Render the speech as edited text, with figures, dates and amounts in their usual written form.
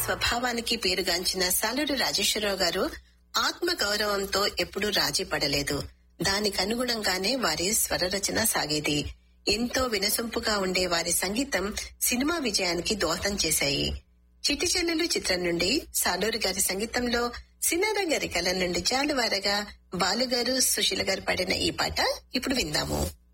స్వభావానికి పేరుగాంచిన సాలూరు రాజేశ్వరరావు గారు ఆత్మ గౌరవంతో ఎప్పుడూ రాజీ పడలేదు. దానికి అనుగుణంగానే వారి స్వర రచన సాగేది. ఎంతో వినసొంపుగా ఉండే వారి సంగీతం సినిమా విజయానికి దోహదం చేశాయి. చిట్టి చెల్లెలు చిత్రం నుండి సాలూరు గారి సంగీతంలో సినార గారి కలం నుండి జాలువారగా బాలుగారు సుశీల గారు పాడిన ఈ పాట ఇప్పుడు విందాము.